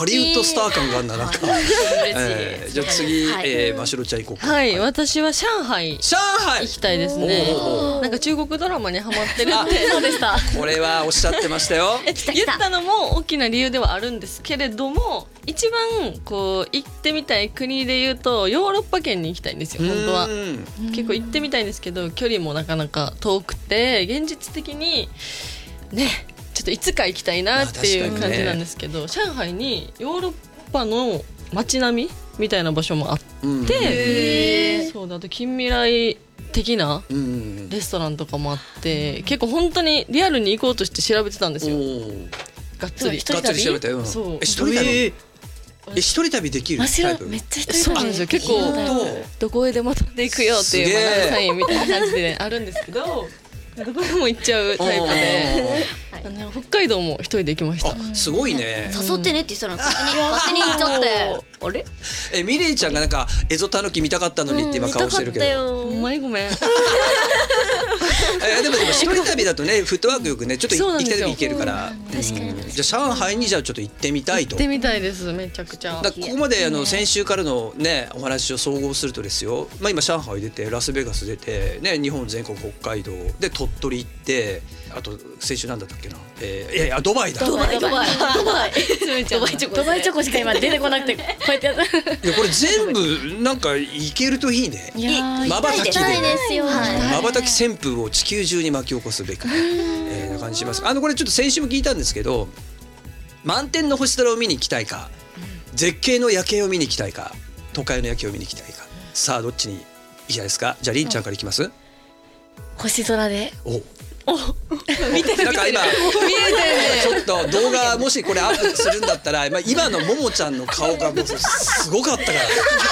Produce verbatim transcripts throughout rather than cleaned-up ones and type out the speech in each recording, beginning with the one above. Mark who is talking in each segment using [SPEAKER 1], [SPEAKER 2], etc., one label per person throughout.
[SPEAKER 1] ハリウッドスター感があるんだなんか、えー、じゃあ次、はい、えー、ましろちゃん行こうか。
[SPEAKER 2] はい、私は上海
[SPEAKER 1] 上海
[SPEAKER 2] 行きたいですね。なんか中国ドラマにハマってるんで
[SPEAKER 3] そうでした
[SPEAKER 1] これはおっしゃってましたよ
[SPEAKER 2] 言ったのも大きな理由ではあるんですけれども、一番こう行ってみたい国で言うとヨーロッパ圏に行きたいんですよ本当は。結構行ってみたいんですけど距離もなかなか遠くて現実的にねちょっといつか行きたいなっていう感じなんですけど、まあね、上海にヨーロッパの街並みみたいな場所もあって、うん、そうだと近未来的なレストランとかもあって、うん、結構本当にリアルに行こうとして調べてたんですよ。がっつり
[SPEAKER 1] がっつり調べたよ。そうえ一人旅え一人旅できるタイプ。
[SPEAKER 3] めっちゃ一人旅
[SPEAKER 2] そうなんですよ。結構どこへでも飛んでいくよっていうサインみたいな感じであるんですけどどこでも行っちゃうタイプで北海道も一人で行きました。
[SPEAKER 1] すごいね。
[SPEAKER 3] 誘ってねって言ったら勝手に勝手に行っちゃってあれ
[SPEAKER 1] えミレイちゃんがなんかエゾタヌキ見たかったのにって今顔してるけど、
[SPEAKER 2] お前ごめん
[SPEAKER 1] えでもでも一人旅だとねフットワークよくねちょっと行きたい時行けるから、
[SPEAKER 3] 確かに。
[SPEAKER 1] じゃあ上海にじゃあちょっと行ってみたいと。
[SPEAKER 2] 行ってみたいですめちゃくちゃ。
[SPEAKER 1] だここまであの先週からのねお話を総合するとですよ、まあ今上海出てラスベガス出てね日本全国北海道で鳥取行ってあと先週なんだったっけな、えー、いやいやドバイだ。
[SPEAKER 3] ドバイドバイドバイドバイチョコドバイチョコしか今出てこなくてこうやってやった。
[SPEAKER 1] いやこれ全部なんか行けるといいね。まばたきでまばたき旋風を地球中に巻き起こすべく、えー、な感じします。あのこれちょっと先週も聞いたんですけど満天の星空を見に行きたいか、うん、絶景の夜景を見に行きたいか都会の夜景を見に行きたいか、さあどっちに行きたいですか。じゃありんちゃんからいきます。
[SPEAKER 3] 星空で。
[SPEAKER 1] お
[SPEAKER 2] お見てる
[SPEAKER 1] なんか今見えてるね。ちょっと動画もしこれアップするんだったら、まあ、今のももちゃんの顔がもうすごかったから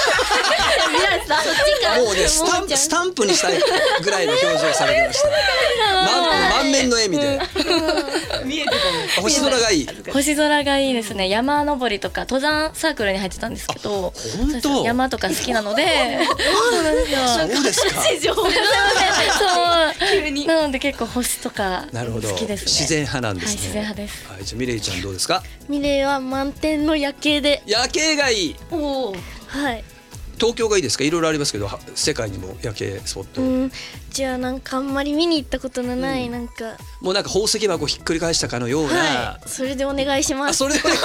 [SPEAKER 1] もうねスタンプスタンプにしたいぐらいの表情されてました。満, 満面の笑みで見えてた。星空がいい。
[SPEAKER 3] 星空がいいですね。山登りとか登山サークルに入ってたんですけど、
[SPEAKER 1] 本当
[SPEAKER 3] 山とか好きなのでそうなんですよ。
[SPEAKER 1] そうですか。
[SPEAKER 3] そうなので結構星とか好きですね。
[SPEAKER 1] 自然派なんですね。
[SPEAKER 3] はい、自然派です。
[SPEAKER 1] はい、じゃあミレイちゃんどうですか。
[SPEAKER 4] ミレイは満天の夜景で。
[SPEAKER 1] 夜景がいい。
[SPEAKER 4] おお、はい。
[SPEAKER 1] 東京がいいですか。いろいろありますけど世界にも夜景スポット。
[SPEAKER 4] うん、じゃあなんかあんまり見に行ったことのない、うん、なんか
[SPEAKER 1] もうなんか宝石箱ひっくり返したかのような、
[SPEAKER 4] はい、それでお願いします。
[SPEAKER 1] あ、それでお願いし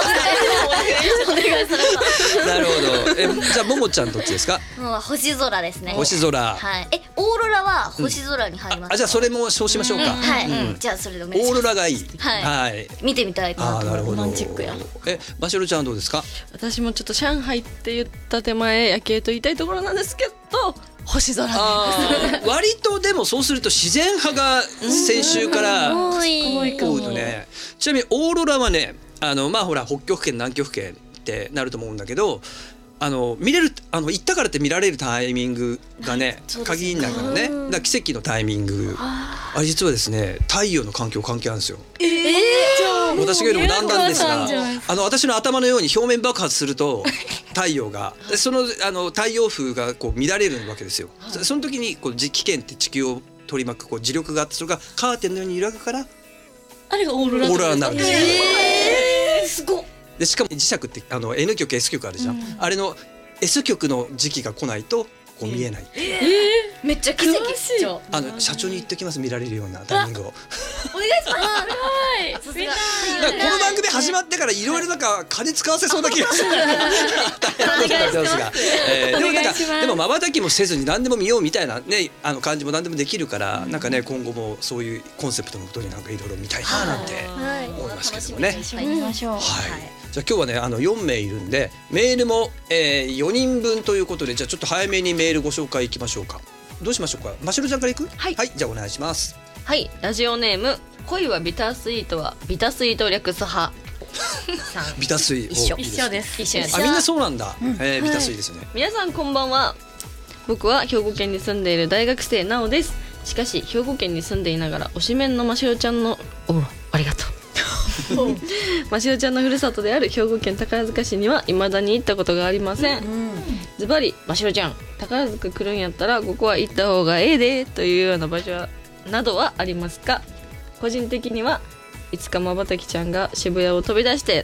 [SPEAKER 1] ますなるほど。えじゃあももちゃんどっちですか。
[SPEAKER 4] もう星空ですね。
[SPEAKER 1] 星空。
[SPEAKER 4] はい。えオーロラは星空に入りますか。
[SPEAKER 1] うん、あじゃあそれもそうしましょうか。
[SPEAKER 4] うん、はい、うん、じゃあそれでお願いします。
[SPEAKER 1] オーロラがいい。
[SPEAKER 4] はい、はい、見てみたいかなと。
[SPEAKER 1] あ、なるほど。
[SPEAKER 4] ロマンチックや。
[SPEAKER 1] えましろちゃんどうですか。
[SPEAKER 2] 私もちょっと上海って言った手前夜景と言いたいところなんですけど星空です
[SPEAKER 1] 割とでもそうすると自然派が先週から
[SPEAKER 4] 多い
[SPEAKER 1] 多いとね。ちなみにオーロラはねあのまあほら北極圏南極圏ってなると思うんだけどあの見れるあの行ったからって見られるタイミングがね限りないからね。だから奇跡のタイミングあれ実はですね太陽の環境関係あるんですよ。えー、私が言うのもなんなんですがあの私の頭のように表面爆発すると太陽がそのあの太陽風がこう乱れるわけですよ。その時にこう危険って地球を取り巻くこう磁力があってそれがカーテンのように揺らぐから
[SPEAKER 2] あれがオーロラ
[SPEAKER 1] オーロラになるんですよ。
[SPEAKER 4] えー、すごっ。
[SPEAKER 1] でしかも磁石ってあの N 極 S 極あるじゃん、うん、あれの S 極の時期が来ないとこう見えない。
[SPEAKER 4] えーえー、めっちゃ奇跡。
[SPEAKER 1] あの社長に言っておきます。見られるようなタイミングを
[SPEAKER 4] お願いします。
[SPEAKER 1] みんなこの番組始まってからいろいろなんか金使わせそうな気がする大変なことになってますが、えー、でもなんかでも瞬きもせずに何でも見ようみたいなねあの感じも何でもできるから、うん、なんかね今後もそういうコンセプトのことになんかいろいろ見たいななんて思いますけどもね。はい、
[SPEAKER 3] 一緒に見ましょう。はい。
[SPEAKER 1] じゃあ今日はねあのよんめいいるんでメールも、えー、よにんぶんということでじゃあちょっと早めにメールご紹介いきましょうか。どうしましょうか。ましろちゃんからいく。
[SPEAKER 2] はい、
[SPEAKER 1] はい、じゃあお願いします。
[SPEAKER 2] はい、ラジオネーム恋はビタースイートはビタスイート略す派さん
[SPEAKER 1] ビタスイ
[SPEAKER 3] 一緒一緒です。
[SPEAKER 2] 一緒です。
[SPEAKER 1] あみんなそうなんだ、うんえー、ビタスイですね、はい、
[SPEAKER 2] 皆さんこんばんは。僕は兵庫県に住んでいる大学生なおです。しかし兵庫県に住んでいながら推しメンのましろちゃんのおありがとうましろちゃんのふるさとである兵庫県宝塚市には未だに行ったことがありません。ズバリましろちゃん宝塚来るんやったらここは行った方がええでというような場所などはありますか。個人的にはいつかまばたきちゃんが渋谷を飛び出して